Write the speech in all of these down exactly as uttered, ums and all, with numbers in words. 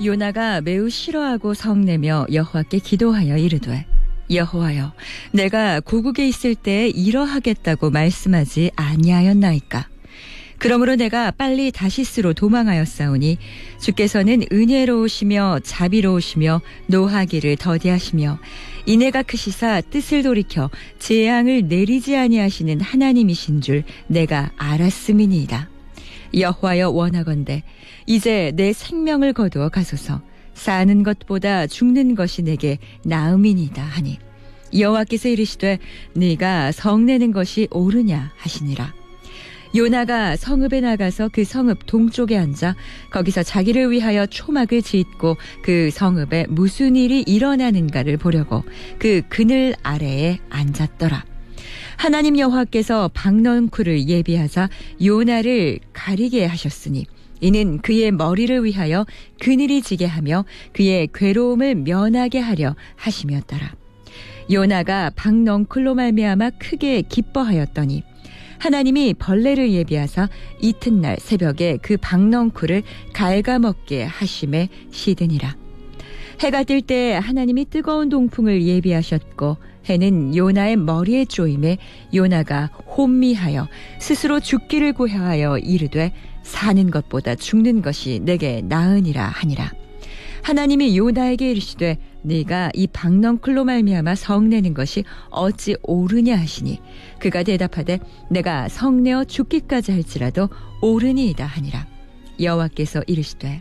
요나가 매우 싫어하고 성내며 여호와께 기도하여 이르되 여호와여 내가 고국에 있을 때 이러하겠다고 말씀하지 아니하였나이까. 그러므로 내가 빨리 다시스로 도망하였사오니 주께서는 은혜로우시며 자비로우시며 노하기를 더디하시며 인애가 크시사 뜻을 돌이켜 재앙을 내리지 아니하시는 하나님이신 줄 내가 알았음이니이다. 여호와여 원하건대 이제 내 생명을 거두어 가소서. 사는 것보다 죽는 것이 내게 나음이니이다 하니 여호와께서 이르시되 네가 성내는 것이 옳으냐 하시니라. 요나가 성읍에 나가서 그 성읍 동쪽에 앉아 거기서 자기를 위하여 초막을 짓고 그 성읍에 무슨 일이 일어나는가를 보려고 그 그늘 아래에 앉았더라. 하나님 여호와께서 박넝쿨을 예비하사 요나를 가리게 하셨으니 이는 그의 머리를 위하여 그늘이 지게 하며 그의 괴로움을 면하게 하려 하심이었더라. 요나가 박넝쿨로 말미암아 크게 기뻐하였더니 하나님이 벌레를 예비하사 이튿날 새벽에 그 박넝쿨을 갉아먹게 하심에 시드니라. 해가 뜰 때 하나님이 뜨거운 동풍을 예비하셨고 해는 요나의 머리에 쪼임에 요나가 혼미하여 스스로 죽기를 고하여 이르되 사는 것보다 죽는 것이 내게 나으니라 하니라. 하나님이 요나에게 이르시되 네가 이 박넝쿨로 말미암아 성내는 것이 어찌 옳으냐 하시니 그가 대답하되 내가 성내어 죽기까지 할지라도 옳으니이다 하니라. 여호와께서 이르시되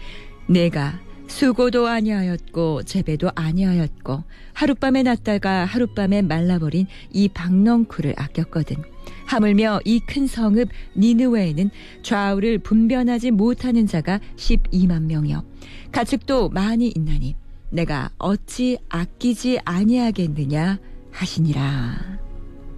내가 수고도 아니하였고 재배도 아니하였고 하룻밤에 났다가 하룻밤에 말라버린 이 박넝쿨을 아꼈거든. 하물며 이 큰 성읍 니느웨에는 좌우를 분변하지 못하는 자가 십이만 명이요 가축도 많이 있나니 내가 어찌 아끼지 아니하겠느냐 하시니라.